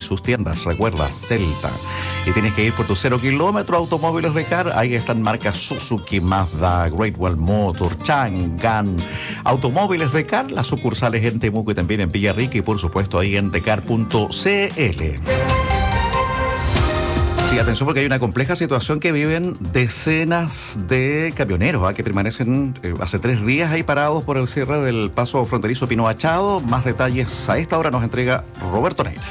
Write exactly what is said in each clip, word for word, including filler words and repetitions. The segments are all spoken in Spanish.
sus tiendas. Recuerda, Celta. Y tienes que ir por tu cero kilómetro Automóviles de Car. Ahí están marcas Suzuki, Mazda, Great Wall Motor, Chang'an. Automóviles de Car, las sucursales en Temuco y también en Villarrica y por supuesto ahí en tecar punto c l. Sí, atención porque hay una compleja situación que viven decenas de camioneros ¿eh? que permanecen eh, hace tres días ahí parados por el cierre del paso fronterizo Pino Machado. Más detalles a esta hora nos entrega Roberto Neira.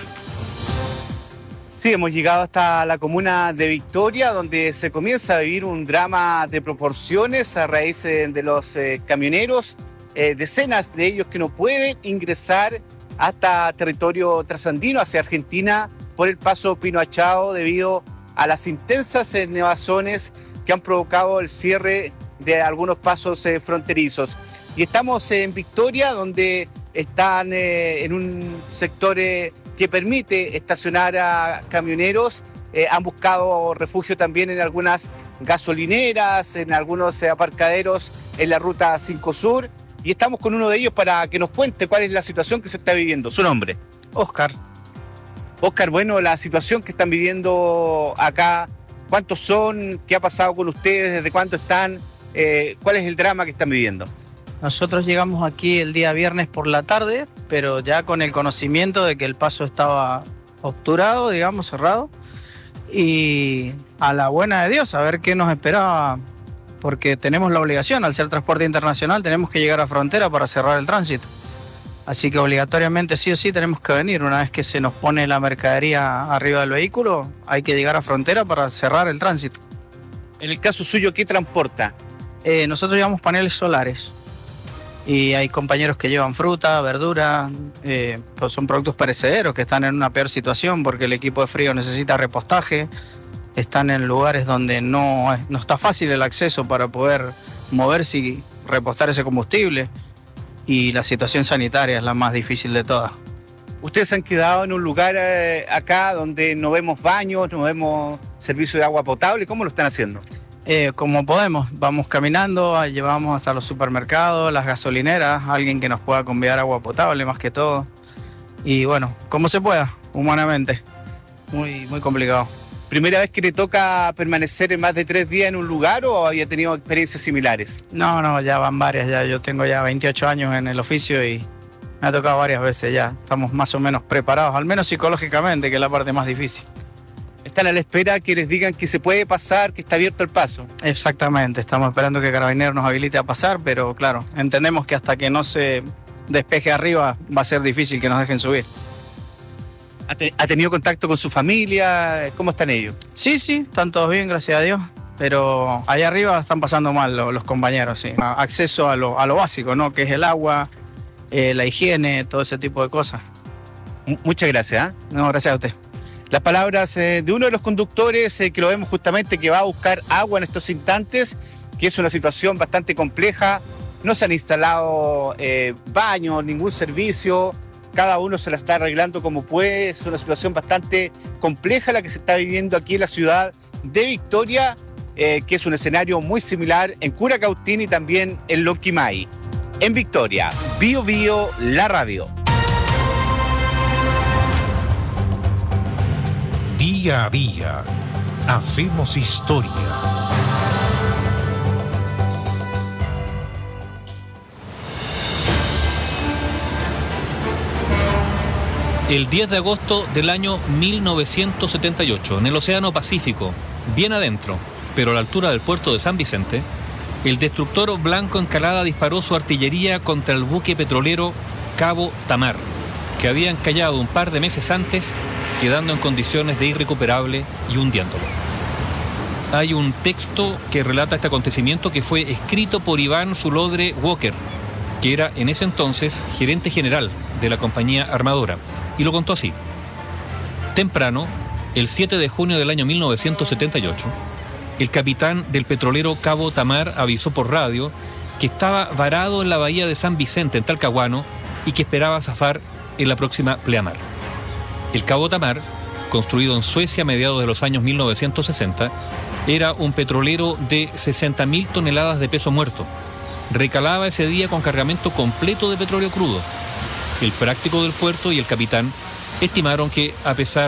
Sí, hemos llegado hasta la comuna de Victoria, donde se comienza a vivir un drama de proporciones a raíz de los eh, camioneros, eh, decenas de ellos que no pueden ingresar hasta territorio trasandino, hacia Argentina, por el paso Pino Machado debido a las intensas nevazones que han provocado el cierre de algunos pasos eh, fronterizos. Y estamos en Victoria, donde están eh, en un sector eh, que permite estacionar a camioneros. Eh, han buscado refugio también en algunas gasolineras, en algunos eh, aparcaderos en la ruta cinco Sur. Y estamos con uno de ellos para que nos cuente cuál es la situación que se está viviendo. Su nombre. Oscar. Oscar, bueno, la situación que están viviendo acá, ¿cuántos son? ¿Qué ha pasado con ustedes? ¿Desde cuándo están? Eh, ¿Cuál es el drama que están viviendo? Nosotros llegamos aquí el día viernes por la tarde, pero ya con el conocimiento de que el paso estaba obturado, digamos, cerrado. Y a la buena de Dios, a ver qué nos esperaba, porque tenemos la obligación, al ser transporte internacional, tenemos que llegar a frontera para cerrar el tránsito. Así que obligatoriamente sí o sí tenemos que venir. Una vez que se nos pone la mercadería arriba del vehículo, hay que llegar a frontera para cerrar el tránsito. En el caso suyo, ¿qué transporta? Eh, nosotros llevamos paneles solares y hay compañeros que llevan fruta, verdura, eh, pues son productos perecederos que están en una peor situación porque el equipo de frío necesita repostaje, están en lugares donde no, no está fácil el acceso para poder moverse y repostar ese combustible. Y la situación sanitaria es la más difícil de todas. Ustedes han quedado en un lugar eh, acá donde no vemos baños, no vemos servicio de agua potable. ¿Cómo lo están haciendo? Eh, como podemos, vamos caminando, llevamos hasta los supermercados, las gasolineras, alguien que nos pueda convidar agua potable más que todo. Y bueno, como se pueda, humanamente. Muy, muy complicado. ¿Primera vez que le toca permanecer más de tres días en un lugar o había tenido experiencias similares? No, no, ya van varias, ya yo tengo ya veintiocho años en el oficio y me ha tocado varias veces ya. Estamos más o menos preparados, al menos psicológicamente, que es la parte más difícil. ¿Están a la espera que les digan que se puede pasar, que está abierto el paso? Exactamente, estamos esperando que Carabineros nos habilite a pasar, pero claro, entendemos que hasta que no se despeje arriba va a ser difícil que nos dejen subir. ¿Ha tenido contacto con su familia? ¿Cómo están ellos? Sí, sí, están todos bien, gracias a Dios. Pero allá arriba están pasando mal los, los compañeros, sí. Acceso a lo, a lo básico, ¿no? Que es el agua, eh, la higiene, todo ese tipo de cosas. M- muchas gracias. ¿eh? No, gracias a usted. Las palabras eh, de uno de los conductores eh, que lo vemos justamente que va a buscar agua en estos instantes, que es una situación bastante compleja. No se han instalado eh, baños, ningún servicio. Cada uno se la está arreglando como puede. Es una situación bastante compleja la que se está viviendo aquí en la ciudad de Victoria, eh, que es un escenario muy similar en Curacautín y también en Lonquimay. En Victoria, Bio Bio, la radio. Día a día, hacemos historia. El diez de agosto del año mil novecientos setenta y ocho, en el Océano Pacífico, bien adentro, pero a la altura del puerto de San Vicente, el destructor Blanco Encalada disparó su artillería contra el buque petrolero Cabo Tamar, que había encallado un par de meses antes, quedando en condiciones de irrecuperable y hundiéndolo. Hay un texto que relata este acontecimiento que fue escrito por Iván Zulodre Walker, que era en ese entonces gerente general de la compañía armadora. Y lo contó así. Temprano, el siete de junio del año mil novecientos setenta y ocho, el capitán del petrolero Cabo Tamar avisó por radio que estaba varado en la bahía de San Vicente, en Talcahuano, y que esperaba zafar en la próxima pleamar. El Cabo Tamar, construido en Suecia a mediados de los años mil novecientos sesenta, era un petrolero de sesenta mil toneladas de peso muerto. Recalaba ese día con cargamento completo de petróleo crudo. El práctico del puerto y el capitán estimaron que, a pesar